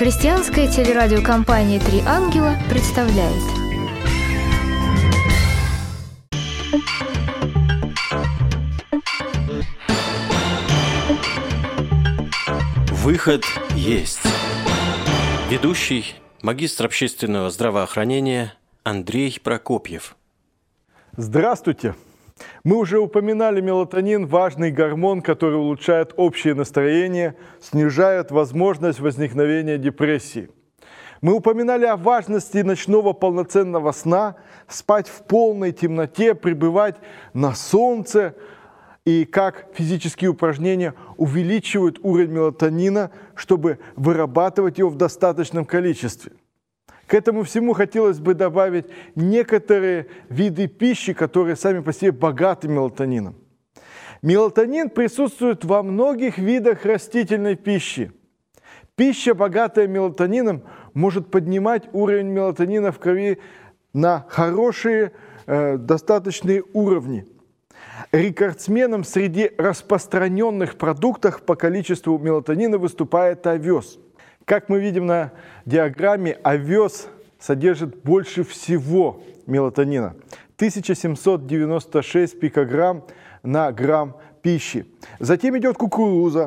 Христианская телерадиокомпания «Три ангела» представляет. Выход есть. Ведущий, магистр общественного здравоохранения Андрей Прокопьев. Здравствуйте! Мы уже упоминали мелатонин, важный гормон, который улучшает общее настроение, снижает возможность возникновения депрессии. Мы упоминали о важности ночного полноценного сна, спать в полной темноте, пребывать на солнце, и как физические упражнения увеличивают уровень мелатонина, чтобы вырабатывать его в достаточном количестве. К этому всему хотелось бы добавить некоторые виды пищи, которые сами по себе богаты мелатонином. Мелатонин присутствует во многих видах растительной пищи. Пища, богатая мелатонином, может поднимать уровень мелатонина в крови на хорошие, достаточные уровни. Рекордсменом среди распространенных продуктов по количеству мелатонина выступает овес. Как мы видим на диаграмме, овес содержит больше всего мелатонина. 1796 пикограмм на грамм пищи. Затем идет кукуруза,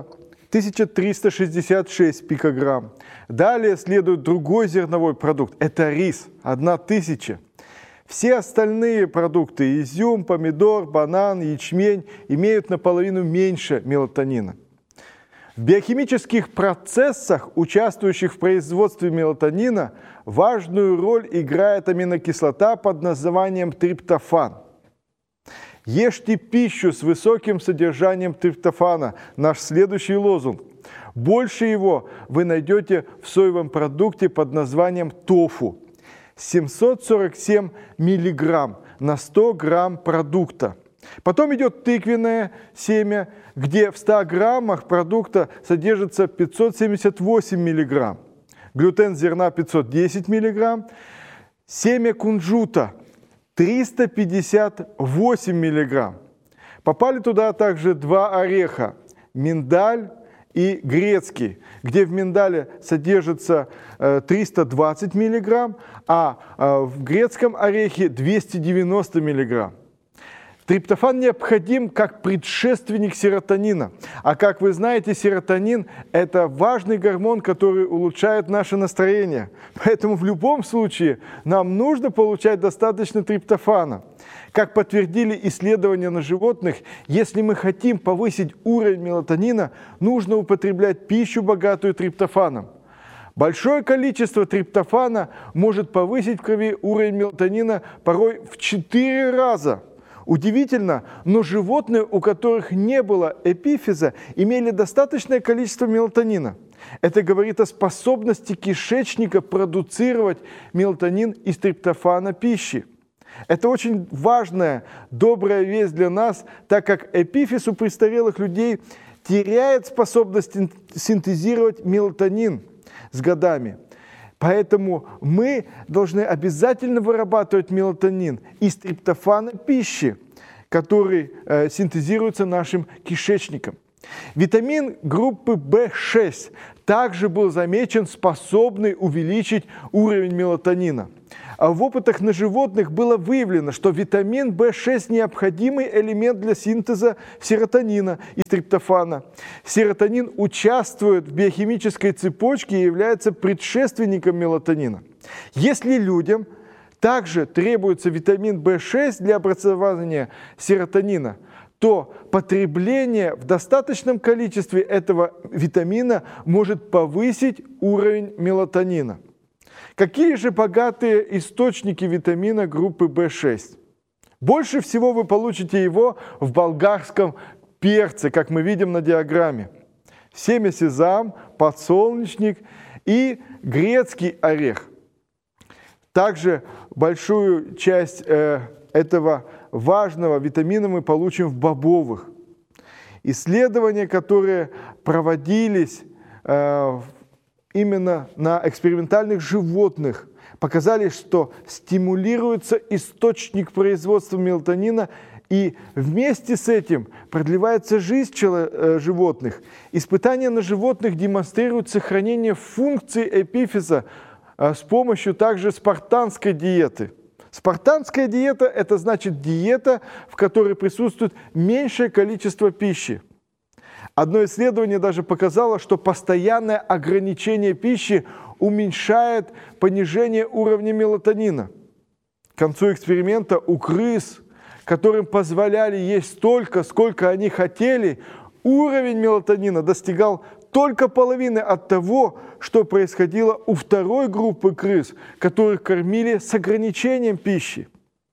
1366 пикограмм. Далее следует другой зерновой продукт, это рис, 1000. Все остальные продукты, изюм, помидор, банан, ячмень, имеют наполовину меньше мелатонина. В биохимических процессах, участвующих в производстве мелатонина, важную роль играет аминокислота под названием триптофан. Ешьте пищу с высоким содержанием триптофана. Наш следующий лозунг. Больше его вы найдете в соевом продукте под названием тофу. 747 миллиграмм на 100 грамм продукта. Потом идет тыквенное семя, где в 100 граммах продукта содержится 578 миллиграмм. Глютен зерна 510 миллиграмм. Семя кунжута 358 миллиграмм. Попали туда также 2 ореха – миндаль и грецкий, где в миндале содержится 320 миллиграмм, а в грецком орехе 290 миллиграмм. Триптофан необходим как предшественник серотонина. А как вы знаете, серотонин – это важный гормон, который улучшает наше настроение. Поэтому в любом случае нам нужно получать достаточно триптофана. Как подтвердили исследования на животных, если мы хотим повысить уровень мелатонина, нужно употреблять пищу, богатую триптофаном. Большое количество триптофана может повысить в крови уровень мелатонина порой в 4 раза. Удивительно, но животные, у которых не было эпифиза, имели достаточное количество мелатонина. Это говорит о способности кишечника продуцировать мелатонин из триптофана пищи. Это очень важная, добрая весть для нас, так как эпифиз у престарелых людей теряет способность синтезировать мелатонин с годами. Поэтому мы должны обязательно вырабатывать мелатонин из триптофана пищи, который синтезируется нашим кишечником. Витамин группы В6 также был замечен, способный увеличить уровень мелатонина. А в опытах на животных было выявлено, что витамин В6 – необходимый элемент для синтеза серотонина и триптофана. Серотонин участвует в биохимической цепочке и является предшественником мелатонина. Если людям также требуется витамин В6 для образования серотонина, то потребление в достаточном количестве этого витамина может повысить уровень мелатонина. Какие же богатые источники витамина группы В6? Больше всего вы получите его в болгарском перце, как мы видим на диаграмме. Семя сезам, подсолнечник и грецкий орех. Также большую часть этого важного витамина мы получим в бобовых. Исследования, которые проводились именно на экспериментальных животных, показали, что стимулируется источник производства мелатонина И вместе с этим продлевается жизнь животных. Испытания на животных демонстрируют сохранение функций эпифиза с помощью также спартанской диеты. Спартанская диета – это значит диета, в которой присутствует меньшее количество пищи. Одно исследование даже показало, что постоянное ограничение пищи уменьшает понижение уровня мелатонина. К концу эксперимента у крыс, которым позволяли есть столько, сколько они хотели, уровень мелатонина достигал только половины от того, что происходило у второй группы крыс, которых кормили с ограничением пищи.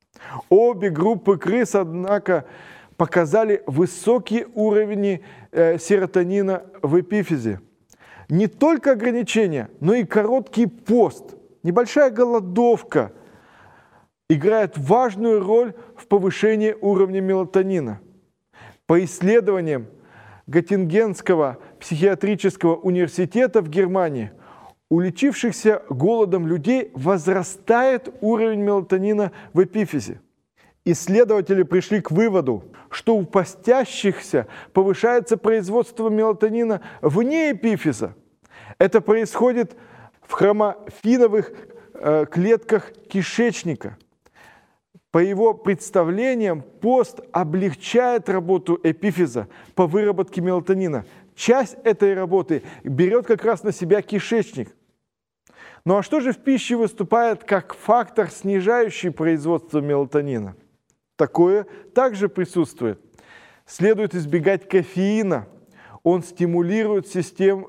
Обе группы крыс, однако, показали высокие уровни серотонина в эпифизе. Не только ограничения, но и короткий пост, небольшая голодовка играет важную роль в повышении уровня мелатонина. По исследованиям Готтингенского психиатрического университета в Германии у лечившихся голодом людей возрастает уровень мелатонина в эпифизе. Исследователи пришли к выводу, что у постящихся повышается производство мелатонина вне эпифиза. Это происходит в хромофиновых клетках кишечника. По его представлениям, пост облегчает работу эпифиза по выработке мелатонина. Часть этой работы берет как раз на себя кишечник. Ну а что же в пище выступает как фактор, снижающий производство мелатонина? Такое также присутствует. Следует избегать кофеина. Он стимулирует систему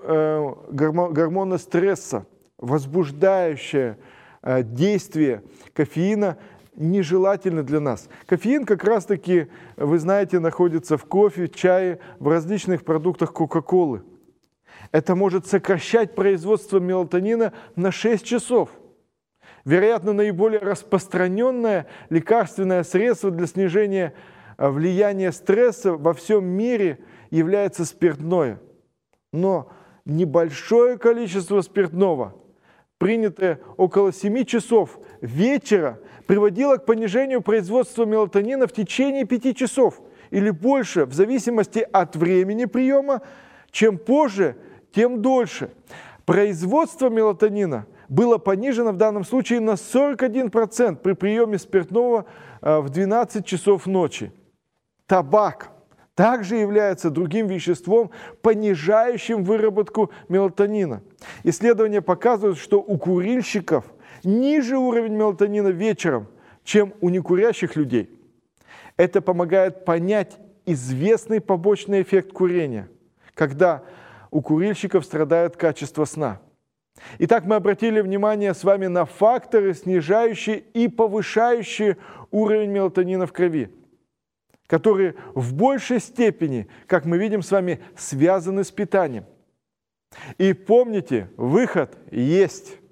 гормона стресса. Возбуждающее действие кофеина нежелательно для нас. Кофеин как раз-таки, вы знаете, находится в кофе, чае, в различных продуктах Кока-Колы. Это может сокращать производство мелатонина на 6 часов. Вероятно, наиболее распространенное лекарственное средство для снижения влияния стресса во всем мире является спиртное. Но небольшое количество спиртного, принятое около 7 часов вечера, приводило к понижению производства мелатонина в течение 5 часов или больше, в зависимости от времени приема. Чем позже, тем дольше. Производство мелатонина было понижено в данном случае на 41% при приеме спиртного в 12 часов ночи. Табак также является другим веществом, понижающим выработку мелатонина. Исследования показывают, что у курильщиков ниже уровень мелатонина вечером, чем у некурящих людей. Это помогает понять известный побочный эффект курения, когда у курильщиков страдает качество сна. Итак, мы обратили внимание с вами на факторы, снижающие и повышающие уровень мелатонина в крови, которые в большей степени, как мы видим с вами, связаны с питанием. И помните, выход есть.